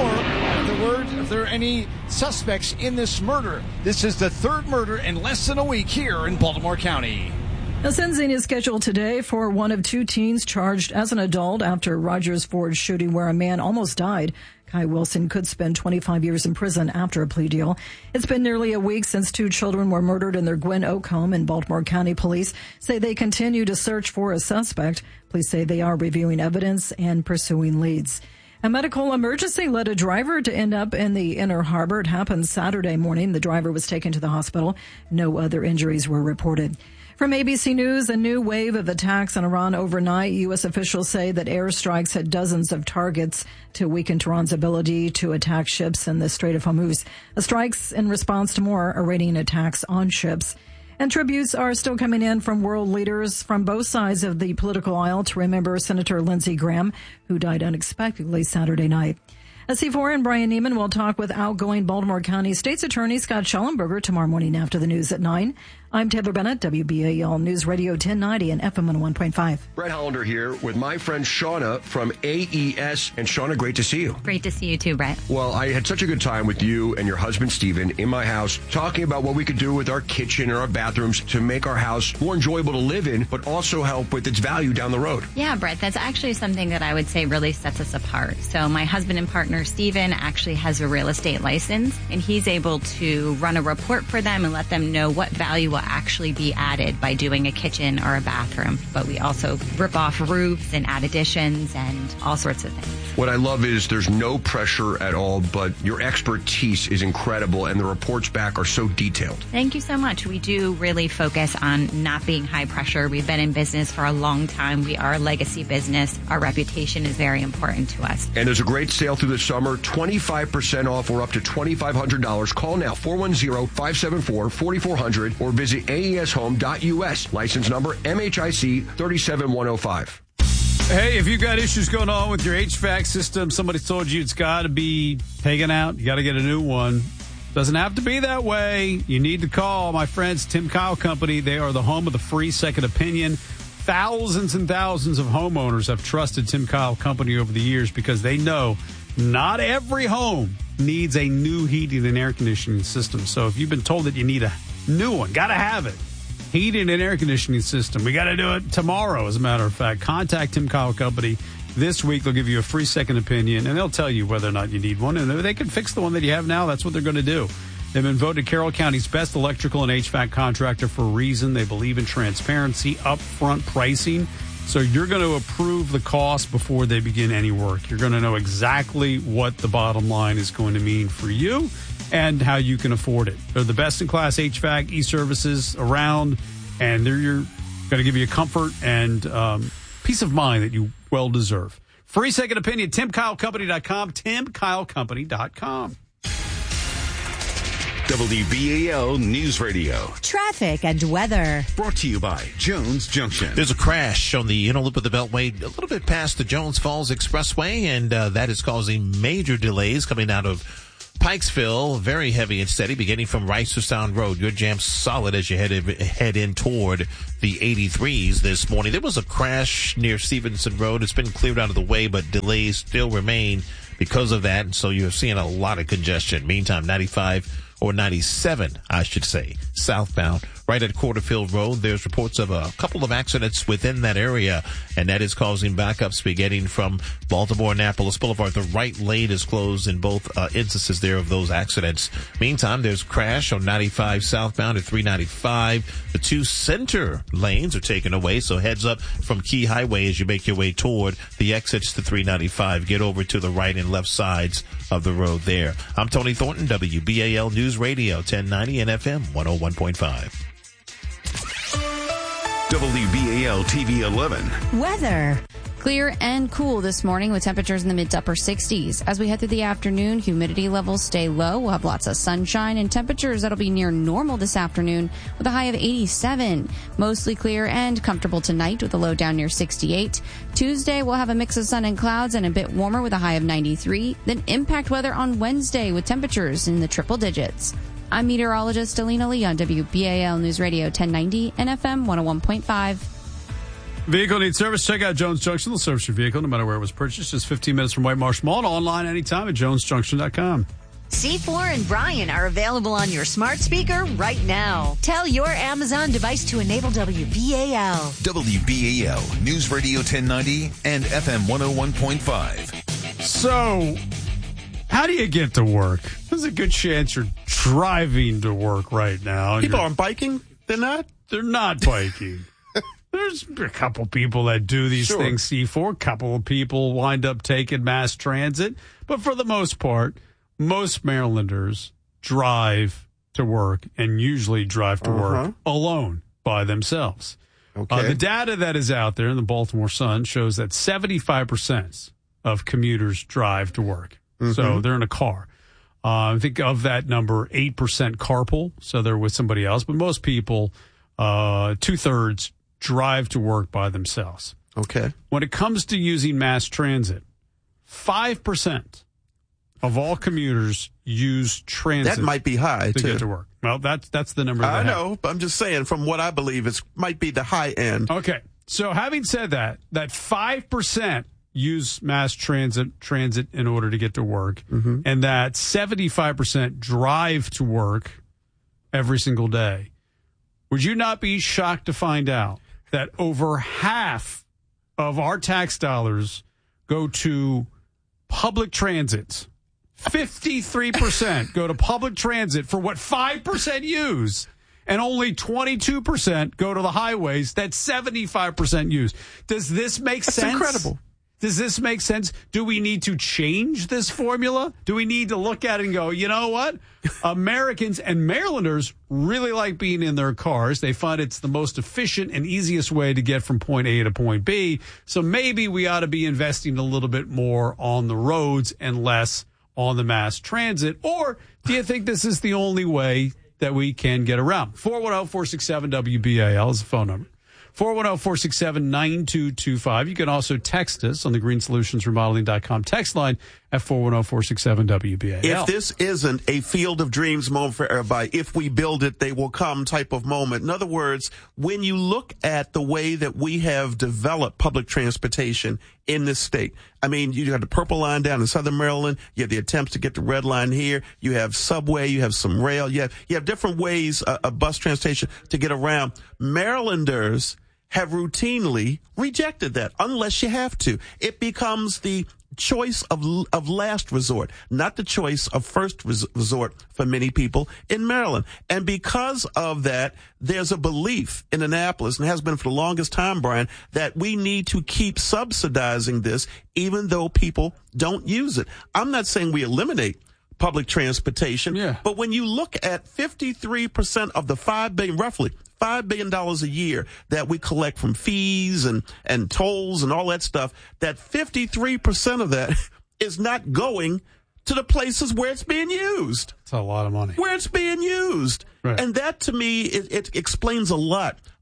or the word if there are any suspects in this murder. This is the third murder in less than a week here in Baltimore County. A sentencing is scheduled today for one of two teens charged as an adult after Rogers Ford shooting where a man almost died. Kai Wilson could spend twenty-five years in prison after a plea deal. It's been nearly a week since two children were murdered in their Gwen Oak home, and Baltimore County Police say they continue to search for a suspect. Police say they are reviewing evidence and pursuing leads. A medical emergency led a driver to end up in the Inner Harbor. It happened Saturday morning. The driver was taken to the hospital. No other injuries were reported. From A B C News, a new wave of attacks on Iran overnight. U S officials say that airstrikes hit dozens of targets to weaken Tehran's ability to attack ships in the Strait of Hormuz. The strikes in response to more Iranian attacks on ships. And tributes are still coming in from world leaders from both sides of the political aisle to remember Senator Lindsey Graham, who died unexpectedly Saturday night. At C four and Brian Neiman will talk with outgoing Baltimore County State's Attorney Scott Schellenberger tomorrow morning after the news at nine. I'm Taylor Bennett, W B A L News Radio ten ninety and F M one oh one point five. Brett Hollander here with my friend Shauna from A E S. And Shauna, great to see you. Great to see you too, Brett. Well, I had such a good time with you and your husband, Steven, in my house, talking about what we could do with our kitchen and our bathrooms to make our house more enjoyable to live in, but also help with its value down the road. Yeah, Brett, that's actually something that I would say really sets us apart. So my husband and partner, Steven, actually has a real estate license, and he's able to run a report for them and let them know what value will actually be added by doing a kitchen or a bathroom. But we also rip off roofs and add additions and all sorts of things. What I love is there's no pressure at all, but your expertise is incredible, and the reports back are so detailed. Thank you so much. We do really focus on not being high pressure. We've been in business for a long time. We are a legacy business. Our reputation is very important to us. And there's a great sale through the summer, twenty-five percent off or up to twenty-five hundred dollars. Call now, four one zero, five seven four, four four zero zero or visit A E S home dot U S. License number M H I C three seven one zero five. Hey, if you've got issues going on with your H V A C system, somebody told you it's got to be taken out, you got to get a new one. Doesn't have to be that way. You need to call my friends, Tim Kyle Company. They are the home of the free second opinion. Thousands and thousands of homeowners have trusted Tim Kyle Company over the years because they know not every home needs a new heating and air conditioning system. So if you've been told that you need a new one, got to have it. Heating and air conditioning system. We got to do it tomorrow, as a matter of fact. Contact Tim Kyle Company this week. They'll give you a free second opinion, and they'll tell you whether or not you need one. And if they can fix the one that you have now, that's what they're going to do. They've been voted Carroll County's best electrical and H V A C contractor for a reason. They believe in transparency, upfront pricing. So you're going to approve the cost before they begin any work. You're going to know exactly what the bottom line is going to mean for you and how you can afford it. They're the best-in-class H V A C e-services around, and they're going to give you comfort and um, peace of mind that you well deserve. Free second opinion, tim kyle company dot com, tim kyle company dot com. W B A L News Radio. Traffic and weather. Brought to you by Jones Junction. There's a crash on the inner loop of the Beltway a little bit past the Jones Falls Expressway, and uh, that is causing major delays coming out of Pikesville, very heavy and steady, beginning from Reisterstown Road. Your jam solid as you head in, head in toward the eighty-threes this morning. There was a crash near Stevenson Road. It's been cleared out of the way, but delays still remain because of that. And so you're seeing a lot of congestion. Meantime, ninety-five or ninety-seven, I should say, southbound, right at Quarterfield Road. There's reports of a couple of accidents within that area, and that is causing backups beginning from Baltimore Annapolis Boulevard. The right lane is closed in both uh, instances there of those accidents. Meantime, there's crash on ninety-five southbound at three ninety-five. The two center lanes are taken away, so heads up from Key Highway as you make your way toward the exits to three ninety-five. Get over to the right and left sides of the road there. I'm Tony Thornton, W B A L News Radio, ten ninety and F M one oh one point five. W B A L T V eleven. Weather. Clear and cool this morning with temperatures in the mid to upper sixties. As we head through the afternoon, humidity levels stay low. We'll have lots of sunshine and temperatures that'll be near normal this afternoon with a high of eighty-seven. Mostly clear and comfortable tonight with a low down near sixty-eight. Tuesday, we'll have a mix of sun and clouds and a bit warmer with a high of ninety-three. Then impact weather on Wednesday with temperatures in the triple digits. I'm meteorologist Alina Lee on W B A L News Radio ten ninety and F M one oh one point five. Vehicle needs service? Check out Jones Junction. They'll service your vehicle no matter where it was purchased. Just fifteen minutes from White Marsh Mall and online anytime at jones junction dot com. C four and Brian are available on your smart speaker right now. Tell your Amazon device to enable W B A L. W B A L News Radio ten ninety and F M one oh one point five. So, how do you get to work? There's a good chance you're driving to work right now. People aren't biking? They're not? They're not biking. There's a couple people that do these Sure. things, C four. A couple of people wind up taking mass transit. But for the most part, most Marylanders drive to work and usually drive to Uh-huh. work alone by themselves. Okay. Uh, the data that is out there in the Baltimore Sun shows that seventy-five percent of commuters drive to work. Mm-hmm. So they're in a car. Uh, I think of that number, eight percent carpool, so they're with somebody else. But most people, uh, two-thirds, drive to work by themselves. Okay. When it comes to using mass transit, five percent of all commuters use transit. That might be high, to too. get to work. Well, that's, that's the number that I I know, but I'm just saying, from what I believe, it might be the high end. Okay. So having said that, that five percent use mass transit transit in order to get to work, Mm-hmm. and that seventy-five percent drive to work every single day. Would you not be shocked to find out that over half of our tax dollars go to public transit? fifty-three percent go to public transit for what five percent use, and only twenty-two percent go to the highways that seventy-five percent use. Does this make That's sense? incredible. Does this make sense? Do we need to change this formula? Do we need to look at it and go, you know what? Americans and Marylanders really like being in their cars. They find it's the most efficient and easiest way to get from point A to point B. So maybe we ought to be investing a little bit more on the roads and less on the mass transit. Or do you think this is the only way that we can get around? four one zero, four six seven, W B A L is the phone number. four one zero, four six seven, nine two two five. You can also text us on the green solutions remodeling dot com text line at four one zero, four six seven, W B A L. If this isn't a field of dreams moment for everybody, if we build it, they will come type of moment. In other words, when you look at the way that we have developed public transportation in this state, I mean, you got the Purple Line down in Southern Maryland. You have the attempts to get the Red Line here. You have subway. You have some rail. You have, you have different ways uh, of bus transportation to get around. Marylanders have routinely rejected that unless you have to. It becomes the choice of of last resort, not the choice of first res- resort for many people in Maryland. And because of that, there's a belief in Annapolis, and has been for the longest time, Brian, that we need to keep subsidizing this even though people don't use it. I'm not saying we eliminate public transportation, yeah. but when you look at fifty-three percent of the five billion, roughly five billion dollars a year that we collect from fees and, and tolls and all that stuff, that fifty-three percent of that is not going to the places where it's being used. It's a lot of money. Where it's being used. Right. And that, to me, it, it explains a lot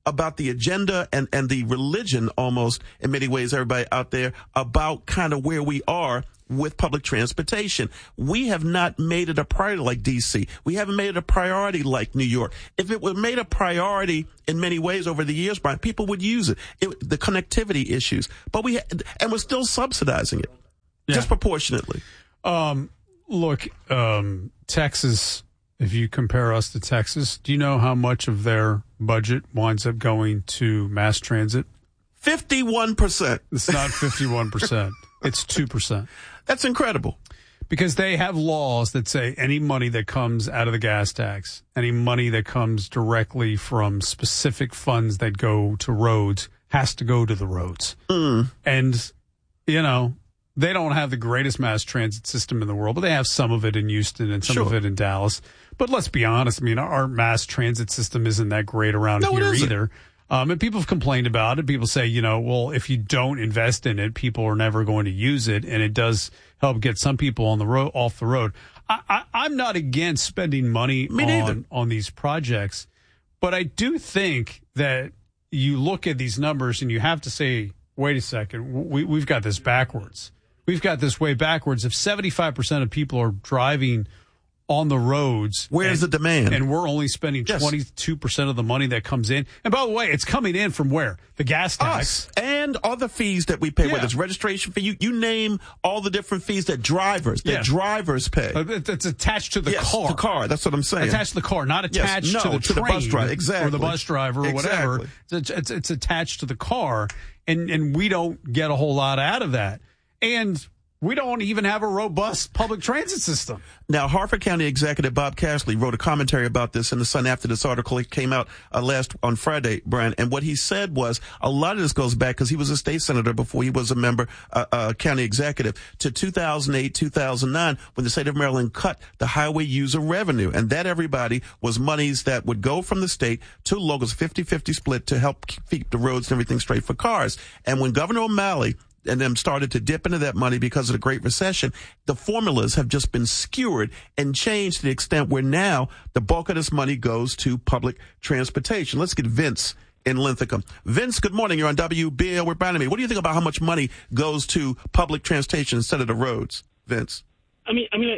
about the agenda and, and the religion almost in many ways, everybody out there, about kind of where we are with public transportation. We have not made it a priority like D C. We haven't made it a priority like New York. If it were made a priority in many ways over the years, Brian, people would use it. it the connectivity issues. But we, and we're still subsidizing it yeah. disproportionately. Um, look, um, Texas, if you compare us to Texas, do you know how much of their budget winds up going to mass transit? fifty-one percent. It's not fifty-one percent. It's two percent. That's incredible. Because they have laws that say any money that comes out of the gas tax, any money that comes directly from specific funds that go to roads has to go to the roads. Mm. And, you know, they don't have the greatest mass transit system in the world, but they have some of it in Houston and some sure. of it in Dallas. But let's be honest. I mean, our mass transit system isn't that great around no, here either. Um, and people have complained about it. People say, you know, well, if you don't invest in it, people are never going to use it. And it does help get some people on the road, off the road. I, I, I'm not against spending money on, on these projects, but I do think that you look at these numbers and you have to say, wait a second, we, we've got this backwards. We've got this way backwards. If seventy-five percent of people are driving on the roads. Where's and, the demand? And we're only spending yes. twenty-two percent of the money that comes in. And by the way, it's coming in from where? The gas tax. Us. And other fees that we pay, yeah. whether it's registration fee. You, you name all the different fees that drivers, that yeah. drivers pay. It's attached to the yes, car. the car. That's what I'm saying. Attached to the car, not attached yes. no, to the to train. the bus driver. Exactly. Or the bus driver or exactly. whatever. It's, it's, it's attached to the car. And, and we don't get a whole lot out of that. And we don't even have a robust public transit system. Now, Harford County Executive Bob Cashley wrote a commentary about this in the Sun after this article came out uh, last on Friday, Brian. And what he said was a lot of this goes back because he was a state senator before he was a member, uh, uh, county executive, to two thousand eight, two thousand nine, when the state of Maryland cut the highway user revenue. And that, everybody, was monies that would go from the state to locals, fifty-fifty split to help keep the roads and everything straight for cars. And when Governor O'Malley and them started to dip into that money because of the Great Recession, the formulas have just been skewered and changed to the extent where now the bulk of this money goes to public transportation. Let's get Vince in Linthicum. Vince, good morning. You're on W B A L with Brian and me. What do you think about how much money goes to public transportation instead of the roads, Vince? I mean, I mean,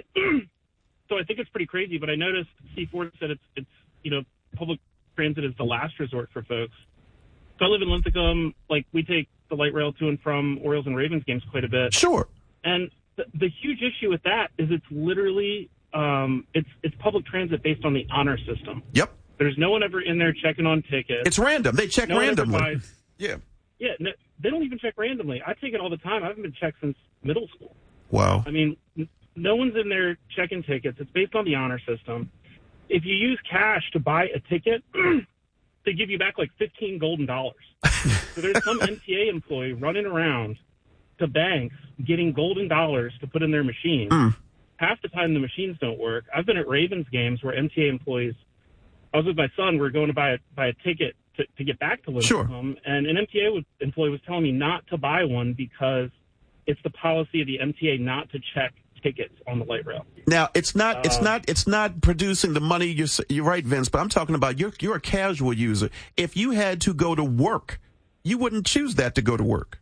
so I think it's pretty crazy, but I noticed C four said it's, it's, you know, public transit is the last resort for folks. So I live in Linthicum. Like, we take the light rail to and from Orioles and Ravens games quite a bit. Sure. And the, the huge issue with that is it's literally um, it's it's public transit based on the honor system. Yep. There's no one ever in there checking on tickets. It's random. They check no randomly. Buys, yeah. Yeah. No, they don't even check randomly. I take it all the time. I haven't been checked since middle school. Wow. I mean, n- no one's in there checking tickets. It's based on the honor system. If you use cash to buy a ticket, they give you back like fifteen golden dollars. So there's some M T A employee running around to banks getting golden dollars to put in their machines. Mm. Half the time the machines don't work. I've been at Ravens games where M T A employees, I was with my son, we were going to buy a, buy a ticket to, to get back to Linthicum, sure. and an M T A was, employee was telling me not to buy one because it's the policy of the M T A not to check tickets on the light rail. Now, it's not, um, it's not, it's not producing the money. You're, you're right, Vince, but I'm talking about you're, you're a casual user. If you had to go to work, you wouldn't choose that to go to work.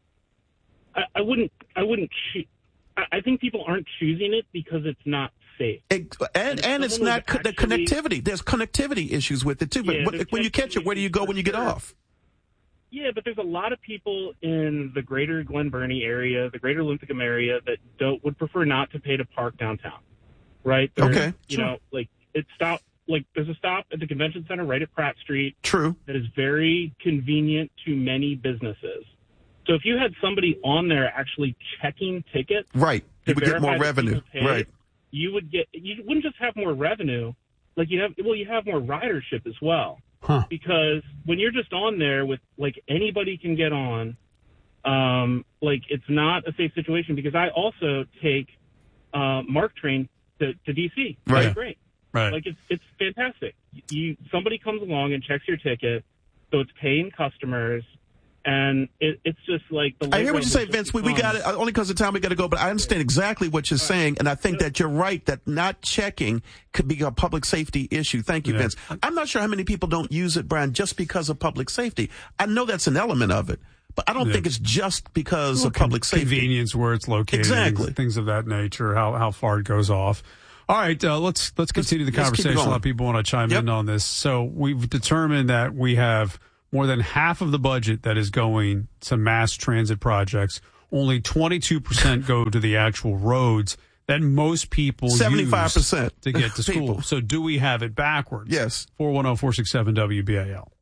I, I wouldn't, I wouldn't, cho- I, I think people aren't choosing it because it's not safe. It, and, and, and it's not co- the connectivity. There's connectivity issues with it too. But Yeah, when, when you catch it, where do you go when you get off? Yeah, but there's a lot of people in the greater Glen Burnie area, the greater Linthicum area, that don't would prefer not to pay to park downtown, right? There's, Okay, You sure. know, like it stop, like there's a stop at the convention center right at Pratt Street. True. That is very convenient to many businesses. So if you had somebody on there actually checking tickets, Right, you would get more verify that revenue. people paid, Right. You would get. You wouldn't just have more revenue, like you have. Well, you have more ridership as well. Huh. Because when you're just on there with, like, anybody can get on, um, like, it's not a safe situation. Because I also take uh, MARC train to, to D C. Right. It's great. Right. Like, it's it's fantastic. You Somebody comes along and checks your ticket, so it's paying customers, And it, it's just like the. I hear what you say, Vince. We, we got it only because of time. We got to go, but I understand exactly what you're saying, and I think that you're right that not checking could be a public safety issue. Thank you, yeah. Vince. I'm not sure how many people don't use it, Brian, just because of public safety. I know that's an element of it, but I don't yeah. think it's just because well, of public con- safety. Convenience, where it's located, exactly, things of that nature. How how far it goes off. All right, uh, let's let's continue the let's, conversation. let's a lot of people want to chime yep. in on this. So we've determined that we have more than half of the budget that is going to mass transit projects. Only twenty-two percent go to the actual roads that most people seventy-five percent use to get to school. People. So do we have it backwards? Yes. four one zero, four six seven W B A L.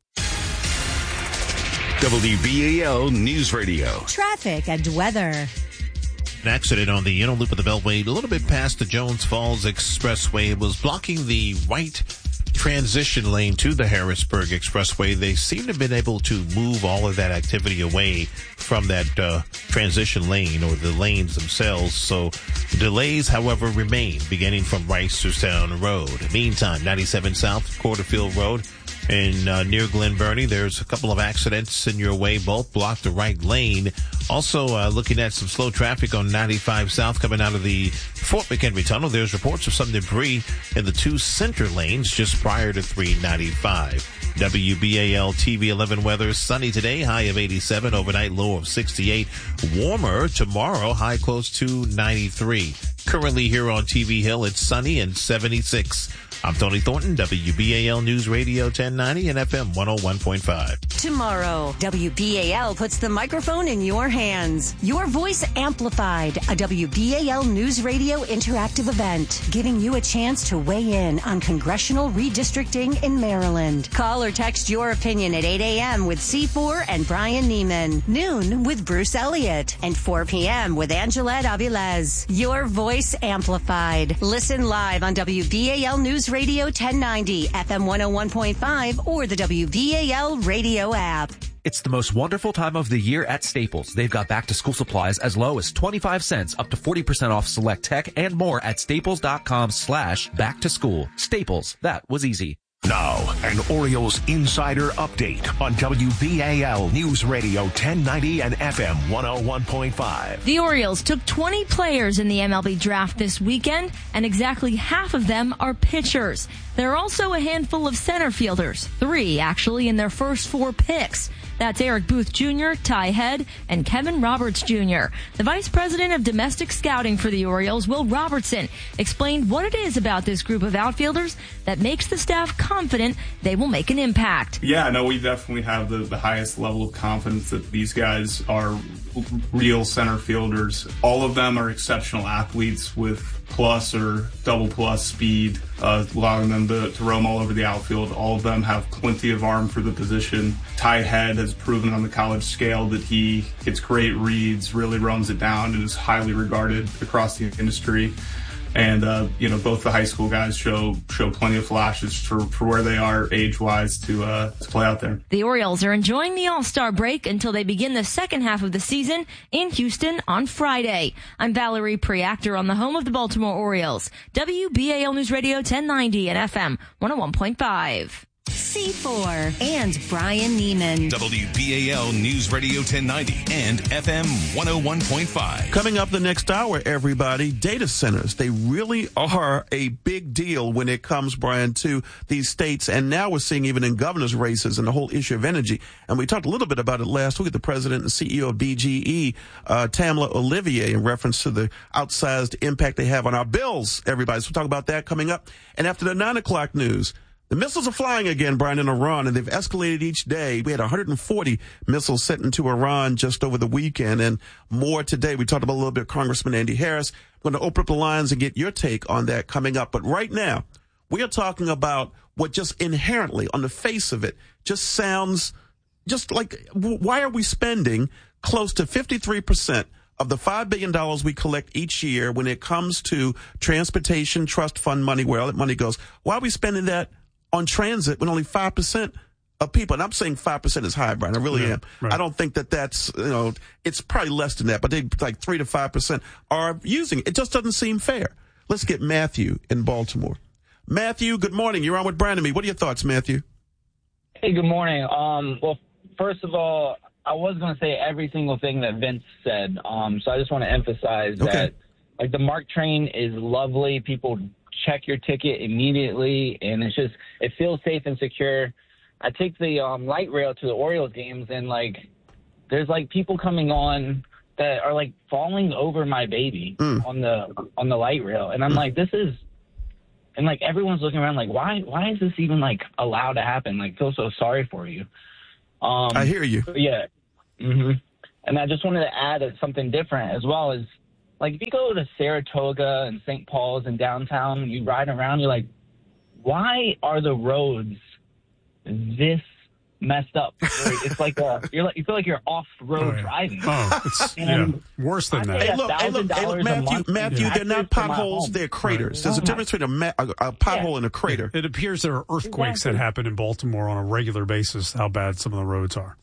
W B A L News Radio. Traffic and weather. An accident on the inner loop of the Beltway, a little bit past the Jones Falls Expressway. It was blocking the right transition lane to the Harrisburg Expressway. They seem to have been able to move all of that activity away from that uh, transition lane or the lanes themselves. So delays, however, remain beginning from Reisterstown Road. Meantime, ninety-seven South Quarterfield Road in uh, near Glen Burnie, there's a couple of accidents in your way. Both block the right lane. Also, uh, looking at some slow traffic on ninety-five South coming out of the Fort McHenry Tunnel. There's reports of some debris in the two center lanes just prior to three ninety-five. W B A L T V eleven weather, sunny today, high of eighty-seven, overnight low of sixty-eight. Warmer tomorrow, high close to ninety-three. Currently here on T V Hill, it's sunny and seventy-six. I'm Tony Thornton, W B A L News Radio ten ninety and F M one oh one point five. Tomorrow, W B A L puts the microphone in your hands. Your voice amplified, a W B A L News Radio interactive event, giving you a chance to weigh in on congressional redistricting in Maryland. Call or text your opinion at eight a.m. with C four and Brian Neiman, noon with Bruce Elliott, and four p.m. with Angelette Avilés. Your voice amplified. Listen live on W B A L News Radio ten ninety, F M one oh one point five, or the W B A L radio app. It's the most wonderful time of the year at Staples. They've got back-to-school supplies as low as twenty-five cents, up to forty percent off select tech, and more at staples.com slash back-to-school. Staples, that was easy. Now, an Orioles insider update on W B A L News Radio ten ninety and F M one oh one point five. The Orioles took twenty players in the M L B draft this weekend, and exactly half of them are pitchers. There are also a handful of center fielders, three actually in their first four picks. That's Eric Booth Junior, Ty Head, and Kevin Roberts Junior The Vice President of Domestic Scouting for the Orioles, Will Robertson, explained what it is about this group of outfielders that makes the staff confident they will make an impact. Yeah, no, we definitely have the, the highest level of confidence that these guys are real center fielders. All of them are exceptional athletes with plus or double plus speed, uh, allowing them to, to roam all over the outfield. All of them have plenty of arm for the position. Ty Head has proven on the college scale that he gets great reads, really roams it down, and is highly regarded across the industry. And, uh, you know, both the high school guys show show plenty of flashes for, for where they are age-wise to, uh, to play out there. The Orioles are enjoying the All-Star break until they begin the second half of the season in Houston on Friday. I'm Valerie Preactor on the home of the Baltimore Orioles. W B A L News Radio ten ninety and F M one oh one point five. C four and Brian Neiman. W B A L News Radio ten ninety and F M one oh one point five. Coming up the next hour, everybody, data centers. They really are a big deal when it comes, Brian, to these states. And now we're seeing even in governor's races and the whole issue of energy. And we talked a little bit about it last week with the president and C E O of B G E, uh, Tamla Olivier, in reference to the outsized impact they have on our bills, everybody. So we'll talk about that coming up. And after the nine o'clock news, the missiles are flying again, Brian, in Iran, and they've escalated each day. We had one hundred forty missiles sent into Iran just over the weekend, and more today. We talked about a little bit Congressman Andy Harris. I'm going to open up the lines and get your take on that coming up. But right now, we are talking about what just inherently, on the face of it, just sounds just like, why are we spending close to fifty-three percent of the five billion dollars we collect each year when it comes to transportation, trust fund money, where all that money goes? Why are we spending that on transit when only five percent of people, and I'm saying five percent is high, Brian, I really yeah, am. Right. I don't think that that's, you know, it's probably less than that, but they like three to five percent are using it. It just doesn't seem fair. Let's get Matthew in Baltimore. Matthew, good morning. You're on with Brian and me. What are your thoughts, Matthew? Hey, good morning. Um, well, first of all, I was going to say every single thing that Vince said. Um, so I just want to emphasize Okay. that, like, the MARC train is lovely. People check your ticket immediately, and it's just, it feels safe and secure. I take the um, light rail to the Orioles games, and, like, there's, like, people coming on that are, like, falling over my baby Mm. on the on the light rail. And I'm like, this is, and, like, everyone's looking around like, why why is this even, like, allowed to happen? Like, feel so sorry for you. Um, I hear you. Yeah. hmm And I just wanted to add something different as well as, like, if you go to Saratoga and Saint Paul's and downtown, and you ride around, you're like, why are the roads this messed up? It's like a, you're like, you feel like you're off-road Oh, yeah. driving. Oh, it's yeah, worse than that. Hey, look, hey, look, hey, look, Matthew, Matthew, they're not potholes, they're craters. There's a difference between a, ma- a, a pothole and a crater. It appears there are earthquakes Exactly. that happen in Baltimore on a regular basis, how bad some of the roads are.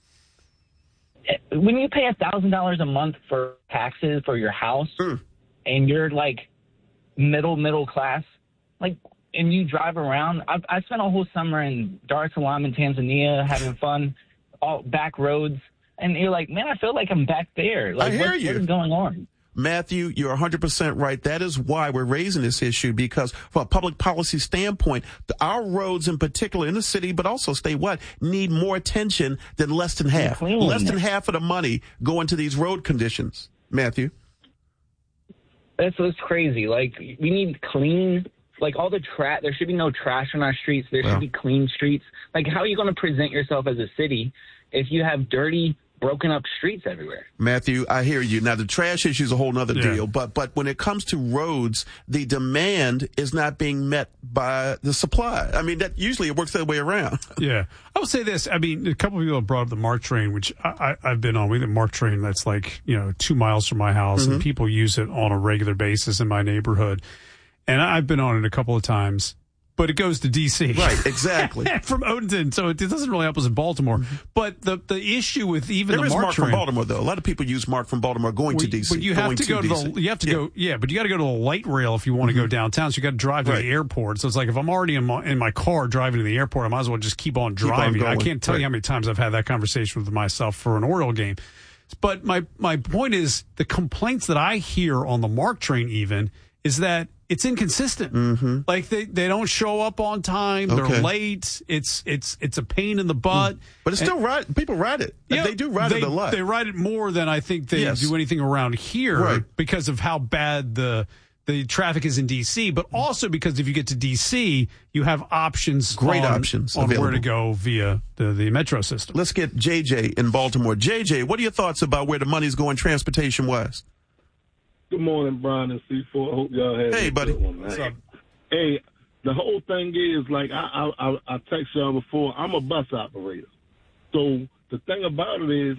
When you pay a thousand dollars a month for taxes for your house, Mm. and you're like middle middle class, like, and you drive around. I, I spent a whole summer in Dar es Salaam in Tanzania having fun, all back roads, and you're like, man, I feel like I'm back there. Like, I hear what, you. what is going on? Matthew, you're one hundred percent right. That is why we're raising this issue, because from a public policy standpoint, the, our roads in particular in the city, but also statewide, need more attention than less than half. Clean. Less than half of the money go into these road conditions. Matthew? That's what's crazy. Like, we need clean, like, all the trash. There should be no trash on our streets. There Wow. should be clean streets. Like, how are you going to present yourself as a city if you have dirty, broken up streets everywhere? Matthew, I hear you. Now, the trash issue is a whole nother Yeah. deal, but but when it comes to roads, the demand is not being met by the supply. I mean, that usually it works the other way around. Yeah. I will say this. I mean, a couple of people have brought up the MARC train, which I, I, I've been on. We have a MARC train that's like, you know, two miles from my house, Mm-hmm. and people use it on a regular basis in my neighborhood. And I've been on it a couple of times, but it goes to D C Right, exactly. from Odenton, so it doesn't really help us in Baltimore. But the the issue with even There the is MARC Mark train, from Baltimore, though. A lot of people use Mark from Baltimore going to Well, D C. But you have going to go to, D C. the you have to Yeah. go yeah, but you got to go to the light rail if you want to go downtown. So you got to drive to Right. the airport. So it's like if I'm already in my, in my car driving to the airport, I might as well just keep on Keep on driving. I going. can't tell Right. you how many times I've had that conversation with myself for an Oriole game. But my my point is the complaints that I hear on the MARC train even is that it's inconsistent. Mm-hmm. Like they, they don't show up on time. Okay. They're late. It's it's it's a pain in the butt. But it's still ride. People ride it. Yeah, They do ride they, it a lot. They ride it more than I think they Yes. do anything around here Right. because of how bad the the traffic is in D C, but also because if you get to D C, you have options, Great on, options on where to available. go via the, the metro system. Let's get J J in Baltimore. J J, what are your thoughts about where the money's going transportation wise? Good morning, Brian and C four. Hope y'all had Hey, a buddy. good one, man. What's up? Hey, the whole thing is, like, I, I, I, I text y'all before, I'm a bus operator. So the thing about it is,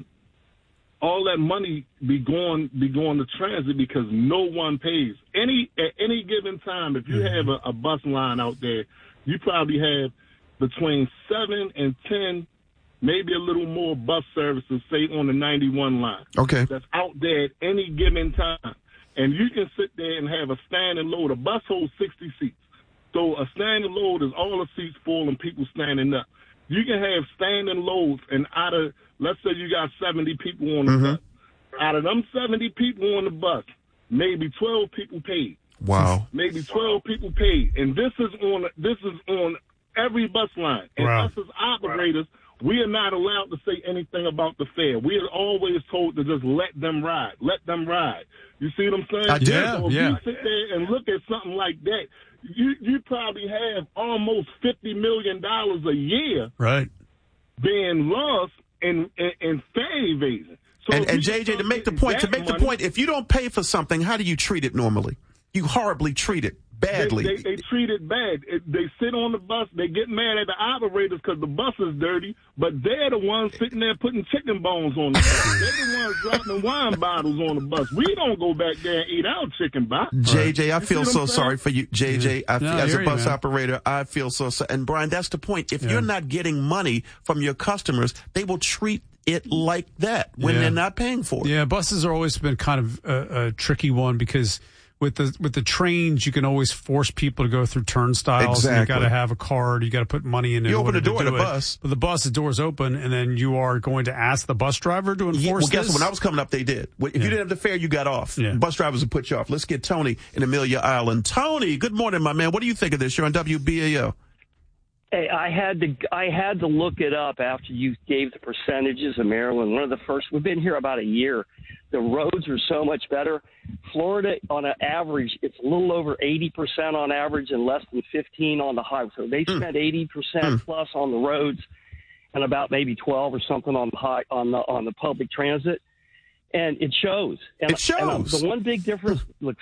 all that money be going be going to transit because no one pays. Any at any given time, if you have a, a bus line out there, you probably have between seven and ten, maybe a little more bus services, say on the ninety-one line. Okay. That's out there at any given time. And you can sit there and have a standing load. A bus holds sixty seats. So a standing load is all the seats full and people standing up. You can have standing loads, and out of, let's say you got seventy people on the Mhm. bus. Out of them seventy people on the bus, maybe twelve people paid. Wow. Maybe twelve people paid. And this is on this is on every bus line. And Wow. us as operators, we are not allowed to say anything about the fare. We are always told to just let them ride. Let them ride. You see what I'm saying? I do. So if Yeah. you sit there and look at something like that, you you probably have almost fifty million dollars a year Right. being lost in in, in fare evasion. So And, if and you J J, start to make the getting point, to that make the money- point, if you don't pay for something, how do you treat it normally? You horribly treat it. Badly. They, they, they treat it bad. It, they sit on the bus. They get mad at the operators because the bus is dirty, but they're the ones sitting there putting chicken bones on the bus. They're the ones dropping wine bottles on the bus. We don't go back there and eat our chicken box. J J, I You feel see what so I'm saying? sorry for you. J J, I feel, No, I as hear a you, bus man. operator, I feel so sorry. And Brian, that's the point. If Yeah. you're not getting money from your customers, they will treat it like that when Yeah. they're not paying for it. Yeah, buses are always been kind of a, a tricky one because with the with the trains, you can always force people to go through turnstiles. Exactly. And you got to have a card. You got to put money in. You in open order the door to in do the it. bus. But the bus, the door's open, and then you are going to ask the bus driver to enforce Yeah, well, guess this? what? When I was coming up, they did. If Yeah. you didn't have the fare, you got off. Yeah. Bus drivers would put you off. Let's get Tony in Amelia Island. Tony, good morning, my man. What do you think of this? You're on W B A L. Hey, I had to I had to look it up after you gave the percentages of Maryland. One of the first, we've been here about a year. The roads are so much better. Florida, on an average, it's a little over eighty percent on average and less than fifteen on the highway. So they Mm. spent eighty percent Mm. plus on the roads and about maybe twelve or something on the high, on the on the public transit. And it shows. And, It shows. And the one big difference, look,